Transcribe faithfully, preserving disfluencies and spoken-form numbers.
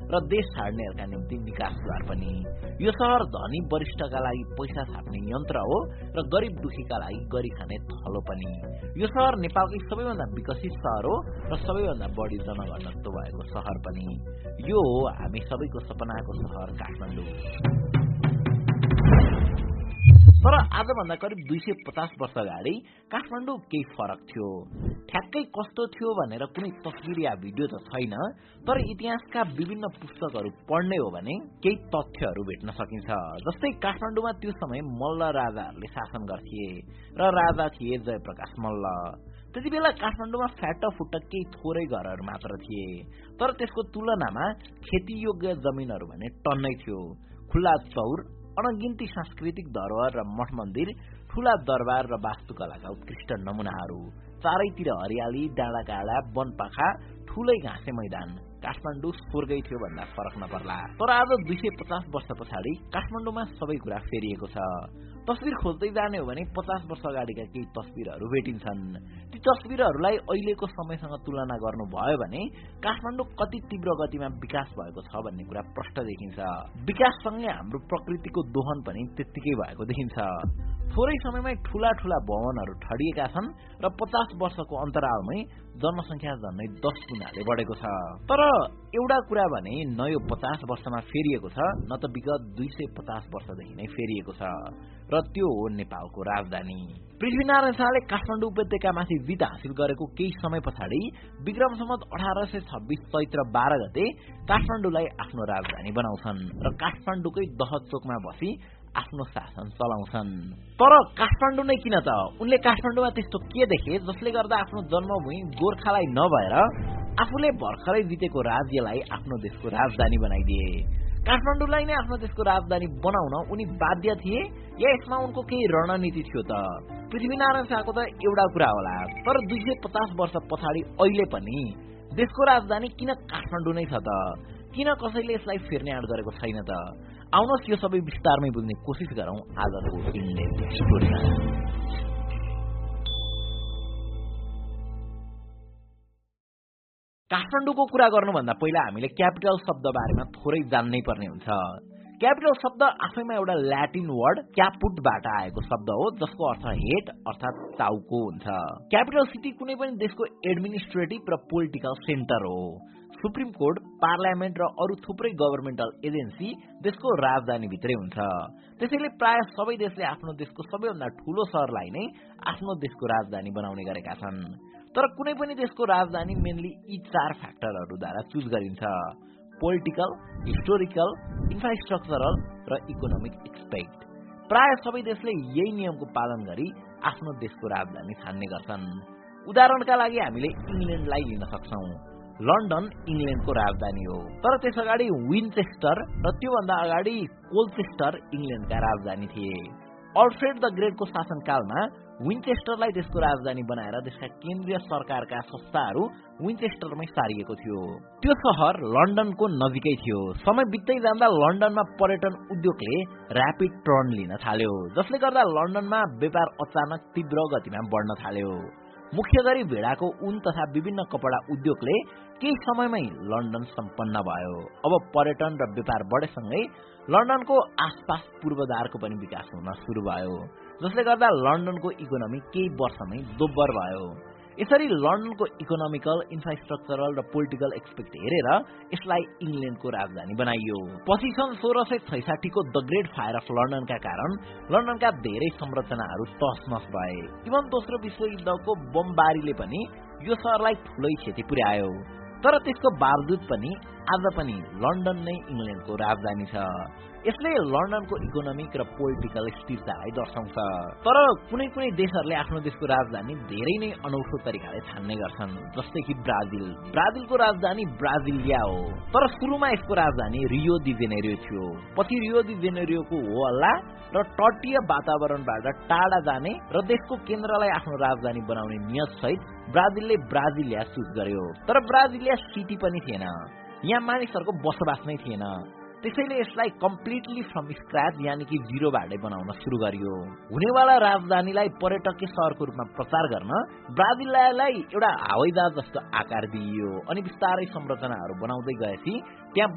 र देश छाड्नेहरूका निम्ति विकासद्वार पनि। यो शहर धनी वरिष्ठका लागि पैसा छाप्ने यन्त्र हो र गरिब दुखीका लागि गरी खाने थलो पनि। यो शहर नेपालकै सबैभन्दा विकसित शहर हो र सबैभन्दा बढी जनघनत्व भएको शहर पनि। यो हो हामी सबैको सपनाको शहर काठमाडौँ। तर आजभन्दा करिब दुई सय पचास वर्ष अगाडि काठमाडौँ केही फरक थियो। ठ्याक्कै कस्तो थियो भनेर कुनै तस्बिर या भिडियो त छैन, तर इतिहासका विभिन्न पुस्तकहरू पढ्ने हो भने केही तथ्यहरू भेट्न सकिन्छ। जस्तै काठमाडौँमा त्यो समय मल्ल राजाहरूले शासन गर्थे र राजा थिए जयप्रकाश मल्ल। त्यति बेला काठमाडौँमा फ्याटफुट्ट केही थोरै घरहरू मात्र थिए, तर त्यसको तुलनामा खेतीयोग्य जमिनहरू भने टन्नै थियो। खुल्ला चौर, अनगिन्ती सांस्कृतिक धरोहर र मठ मन्दिर, ठूला दरबार र वास्तुकलाका उत्कृष्ट नमुनाहरू, चारैतिर हरियाली, डाँडाकाँडा, वनपाखा, ठूलै घाँसे मैदान। काठमाडौँ स्वर्गै थियो भन्दा फरक नपर्ला। तर आज दुई सय पचास वर्ष पछाडि काठमाडौँमा सबै कुरा फेरिएको छ। तस्बिर खोज्दै जाने हो भने पचास वर्ष अगाडिका केही तस्बिरहरू भेटिन्छन्। ती तस्बिरहरूलाई अहिलेको समयसँग तुलना गर्नुभयो भने काठमाडौँ कति तीव्र गतिमा विकास भएको छ भन्ने कुरा प्रष्ट देखिन्छ। विकाससँगै हाम्रो प्रकृतिको दोहन पनि त्यत्तिकै भएको देखिन्छ। थोरै समयमै ठूला ठूला भवनहरू ठडिएका छन् र पचास वर्षको अन्तरालमै जनसङ्ख्या झन्नै दस गुणाले बढेको छ। तर एउटा कुरा भने न यो पचास वर्षमा फेरिएको छ, न त विगत दुई सय पचास वर्षदेखि नै फेरिएको छ, र त्यो हो नेपालको राजधानी। पृथ्वीनारायण शाहले काठमाडौँ उपत्यकामाथि जित हासिल गरेको केही समय पछाडि विक्रम सम्वत अठार सय छब्बीस चैत्र बाह्र गते काठमाडौँलाई आफ्नो राजधानी बनाउँछन् र काठमाडौँकै दहचोकमा बसी आफ्नो शासन चलाउँछन्। तर काठमाडौँ नै किन त? उनले काठमाडौँमा त्यस्तो के देखे जसले गर्दा आफ्नो जन्मभूमि गोर्खालाई नभएर आफूले भर्खरै जितेको राज्यलाई आफ्नो देशको राजधानी बनाइदिए? काठमाडौँलाई नै आफ्नो देशको राजधानी बनाउन उनी बाध्य थिए या यसमा उनको केही रणनीति थियो त? पृथ्वीनारायण शाहको त एउटा कुरा होला, तर दुई सय पचास वर्ष पछाडि अहिले पनि देशको राजधानी किन काठमाडौँ नै छ त? किन कसैले यसलाई फेर्ने आँट गरेको छैन त? आउनुहोस् यो सबै विस्तारमै बुझ्ने कोसिस गरौँ आजको इन्डियन स्टोरीमा। काठमाडौँको कुरा गर्नुभन्दा पहिला हामीले क्यापिटल शब्द बारेमा थोरै जान्नै पर्ने हुन्छ। क्यापिटल शब्द आफैमा एउटा ल्याटिन वर्ड क्यापुटबाट आएको शब्द हो, जसको अर्थ हेड अर्थात टाउको हुन्छ। क्यापिटल सिटी कुनै पनि देशको एडमिनिस्ट्रेटिभ र पोलिटिकल सेन्टर हो। सुप्रिम कोर्ट, पार्लियामेन्ट र अरू थुप्रै गभर्मेन्टल एजेन्सी देशको राजधानी भित्रै हुन्छ। त्यसैले प्राय सबै देशले आफ्नो देशको सबैभन्दा ठूलो शहरलाई नै आफ्नो देशको राजधानी बनाउने गरेका छन्। तर कुनै पनि देशको राजधानी मेनली यी चार फ्याक्टरहरूद्वारा चुज गरिन्छ: पोलिटिकल, हिस्टोरिकल, इन्फ्रास्ट्रक्चरल र इकोनोमिक एक्सपेक्ट। प्राय सबै देशले यही नियमको पालन गरी आफ्नो देशको राजधानी छान्ने गर्छन्। उदाहरणका लागि हामीले इङ्ल्यान्डलाई लिन सक्छौं। लन्डन इङ्ल्यान्डको राजधानी हो, तर त्यस अगाडि विन्चेस्टर र त्योभन्दा अगाडि कोल्चेस्टर इङ्ल्यान्डका राजधानी थिए। अल्फ्रेड द ग्रेटको शासनकालमा विन्चेस्टरलाई देशको राजधानी बनाएर देशका केन्द्रीय सरकारका संस्थाहरू विन्चेस्टरमै सारिएको थियो। त्यो शहर लन्डनको नजिकै थियो। समय बित्दै जाँदा लन्डनमा पर्यटन उद्योगले र्यापिड टर्न लिन थाल्यो, जसले गर्दा लन्डनमा व्यापार अचानक तीव्र गतिमा बढ्न थाल्यो। मुख्य गरी भेडाको ऊन तथा विभिन्न कपडा उद्योगले केही समयमै लन्डन सम्पन्न भयो। अब पर्यटन र व्यापार बढेसँगै लन्डनको आसपास पूर्वाधारको पनि विकास हुन सुरु भयो, जसले गर्दा लन्डनको इकोनोमी केही वर्षमै दोब्बर भयो। यसरी लन्डनको इकोनोमिकल, इन्फ्रास्ट्रक्चरल र पोलिटिकल एक्सपेक्ट हेरेर यसलाई इङ्ल्यान्डको राजधानी बनाइयो। पछि सन् सोह्र सय छैसाठीको द ग्रेट फायर अफ लन्डनका कारण लन्डनका धेरै संरचनाहरू तहसनस भए। इभन दोस्रो विश्वयुद्धको बमबारीले पनि यो शहरलाई ठूलै क्षति पुर्यायो। तर त्यसको बावजुद पनि आज पनि लन्डन नै इङ्ल्यान्डको राजधानी छ। यसले लन्डनको इकोनोमिक र पोलिटिकल स्थिरतालाई दर्शाउँछ। तर कुनै कुनै देशहरूले आफ्नो देशको राजधानी धेरै नै अनौठो तरिकाले छान्ने गर्छन्, जस्तै कि ब्राजिल। ब्राजिलको राजधानी ब्राजिलिया हो, तर सुरुमा यसको राजधानी रियो डी जेनेरियो थियो। पछि रियो डी जेनेरियोको हो हल्ला र तटीय वातावरणबाट टाढा जाने र देशको केन्द्रलाई आफ्नो राजधानी बनाउने नियत सहित ब्राजिलले ब्राजिलिया चुज गर्यो। तर ब्राजिलिया सिटी पनि थिएन, यहाँ मानिसहरूको बसोबास नै थिएन। त्यसैले यसलाई कम्प्लिटली फ्रम स्क्रैच यानी कि जिरोबाटै बनाउन सुरु गरियो। हुनेवाला राजधानीलाई पर्यटकीय शहरको रूपमा प्रचार गर्न ब्राजिलियालाई एउटा हवाईजहाज जस्तो आकार दिइयो अनि बिस्तारै संरचनाहरू बनाउँदै गएपछि त्यहाँ